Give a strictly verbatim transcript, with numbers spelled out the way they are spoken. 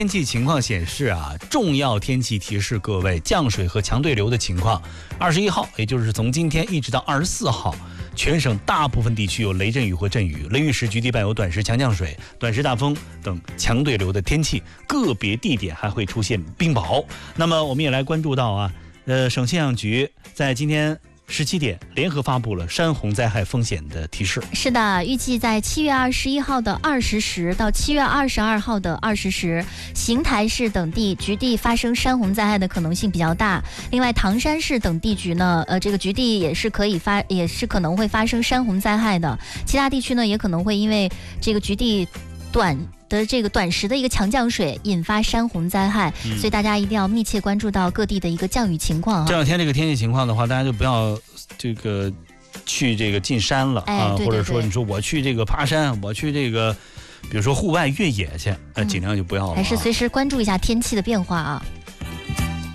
天气情况显示啊，重要天气提示各位降水和强对流的情况。二十一号，也就是从今天一直到二十四号，全省大部分地区有雷阵雨或阵雨，雷雨时局地伴有短时强降水、短时大风等强对流的天气，个别地点还会出现冰雹。那么我们也来关注到啊，呃，省气象局在今天十七点联合发布了山洪灾害风险的提示。 是的，预计在七月二十一号的二十时到七月二十二号的二十时，邢台市等地局地发生山洪灾害的可能性比较大。另外，唐山市等地局呢，呃，这个局地也是可以发，也是可能会发生山洪灾害的。其他地区呢，也可能会因为这个局地短的这个短时的一个强降水引发山洪灾害、嗯、所以大家一定要密切关注到各地的一个降雨情况、啊、 这两天这个天气情况的话，大家就不要这个去这个进山了、 哎、 啊， 对对对， 或者说你说我去这个爬山，我去这个比如说户外越野去，呃，尽量就不要了、啊， 还是随时关注一下天气的变化啊。